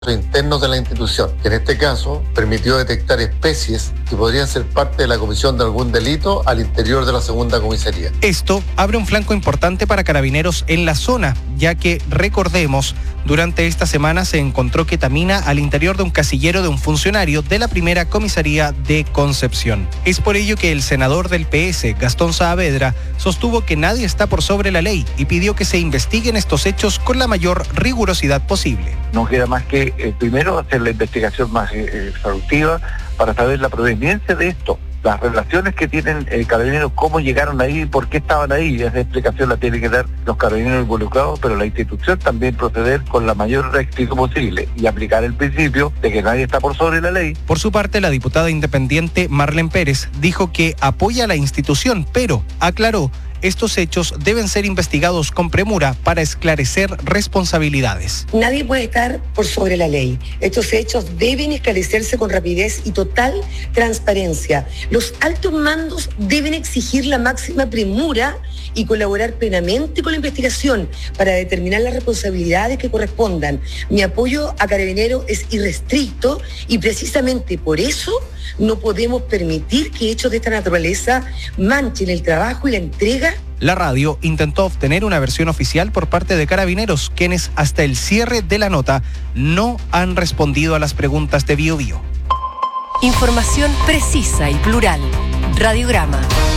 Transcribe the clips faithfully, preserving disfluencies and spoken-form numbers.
internos de la institución, que en este caso permitió detectar especies que podrían ser parte de la comisión de algún delito al interior de la segunda comisaría. Esto abre un flanco importante para Carabineros en la zona, ya que, recordemos, durante esta semana se encontró ketamina al interior de un casillero de un funcionario de la primera comisaría de Concepción. Es por ello que el senador del P S, Gastón Saavedra, sostuvo que nadie está por sobre la ley y pidió que se investiguen estos hechos con la mayor rigurosidad posible. No queda más que, eh, primero, hacer la investigación más eh, exhaustiva para saber la proveniencia de esto, las relaciones que tienen eh, Carabineros, cómo llegaron ahí, por qué estaban ahí. Esa explicación la tienen que dar los Carabineros involucrados, pero la institución también proceder con la mayor rectitud posible y aplicar el principio de que nadie está por sobre la ley. Por su parte, la diputada independiente Marlene Pérez dijo que apoya a la institución, pero aclaró: estos hechos deben ser investigados con premura para esclarecer responsabilidades. Nadie puede estar por sobre la ley. Estos hechos deben esclarecerse con rapidez y total transparencia. Los altos mandos deben exigir la máxima premura y colaborar plenamente con la investigación para determinar las responsabilidades que correspondan. Mi apoyo a Carabineros es irrestricto y precisamente por eso no podemos permitir que hechos de esta naturaleza manchen el trabajo y la entrega. La radio intentó obtener una versión oficial por parte de Carabineros, quienes hasta el cierre de la nota no han respondido a las preguntas de Bio Bio. Información precisa y plural. Radiograma.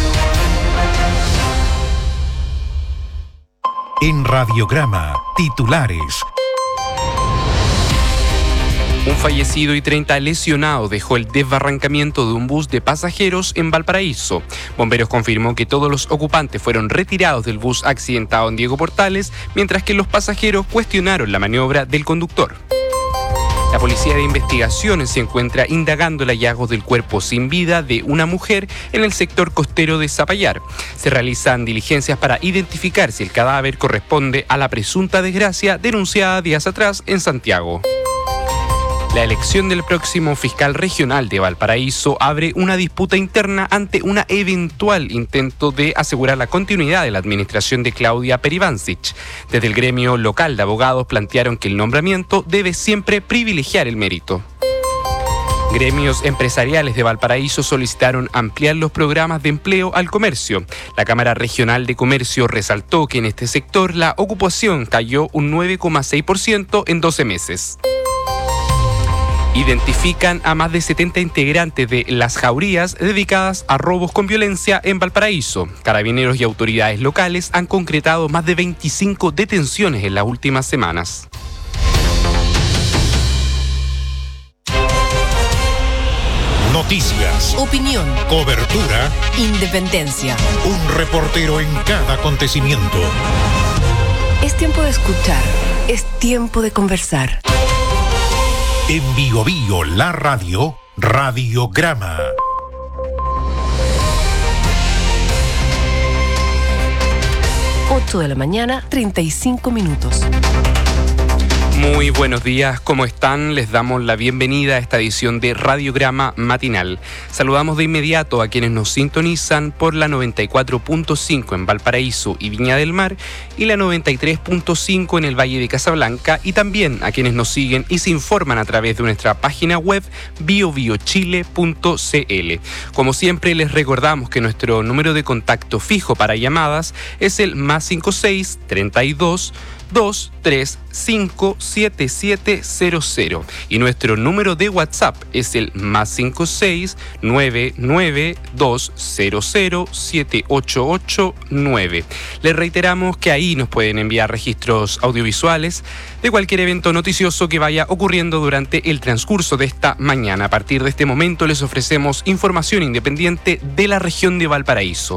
En Radiograma, titulares. Un fallecido y treinta lesionados dejó el desbarrancamiento de un bus de pasajeros en Valparaíso. Bomberos confirmó que todos los ocupantes fueron retirados del bus accidentado en Diego Portales, mientras que los pasajeros cuestionaron la maniobra del conductor. La Policía de Investigaciones se encuentra indagando el hallazgo del cuerpo sin vida de una mujer en el sector costero de Zapallar. Se realizan diligencias para identificar si el cadáver corresponde a la presunta desgracia denunciada días atrás en Santiago. La elección del próximo fiscal regional de Valparaíso abre una disputa interna ante un eventual intento de asegurar la continuidad de la administración de Claudia Peribancic. Desde el gremio local de abogados plantearon que el nombramiento debe siempre privilegiar el mérito. Gremios empresariales de Valparaíso solicitaron ampliar los programas de empleo al comercio. La Cámara Regional de Comercio resaltó que en este sector la ocupación cayó un nueve coma seis por ciento en doce meses. Identifican a más de setenta integrantes de las jaurías dedicadas a robos con violencia en Valparaíso. Carabineros y autoridades locales han concretado más de veinticinco detenciones en las últimas semanas. Noticias, Opinión, cobertura, independencia. un reportero en cada acontecimiento. Es tiempo de escuchar, es tiempo de conversar. En Bio Bio, la radio, Radiograma. ocho de la mañana, treinta y cinco minutos. Muy buenos días, ¿cómo están? Les damos la bienvenida a esta edición de Radiograma Matinal. Saludamos de inmediato a quienes nos sintonizan por la noventa y cuatro punto cinco en Valparaíso y Viña del Mar y la noventa y tres punto cinco en el Valle de Casablanca, y también a quienes nos siguen y se informan a través de nuestra página web bio bio chile punto c l. Como siempre, les recordamos que nuestro número de contacto fijo para llamadas es el más cincuenta y seis, treinta y dos, dos tres cinco siete siete cero cero y nuestro número de WhatsApp es el más cincuenta y seis, nueve nueve dos cero cero siete ocho ocho nueve. Les reiteramos que ahí nos pueden enviar registros audiovisuales de cualquier evento noticioso que vaya ocurriendo durante el transcurso de esta mañana. A partir de este momento les ofrecemos información independiente de la región de Valparaíso.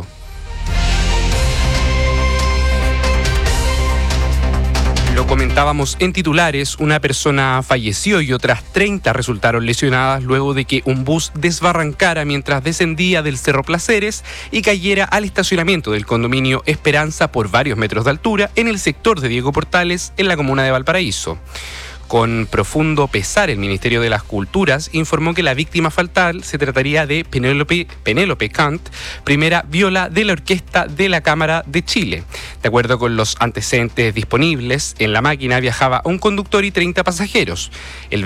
Lo comentábamos en titulares, una persona falleció y otras treinta resultaron lesionadas luego de que un bus desbarrancara mientras descendía del Cerro Placeres y cayera al estacionamiento del condominio Esperanza por varios metros de altura en el sector de Diego Portales, en la comuna de Valparaíso. Con profundo pesar, el Ministerio de las Culturas informó que la víctima fatal se trataría de Penélope, Penélope Kant, primera viola de la Orquesta de la Cámara de Chile. De acuerdo con los antecedentes disponibles, en la máquina viajaba un conductor y treinta pasajeros. El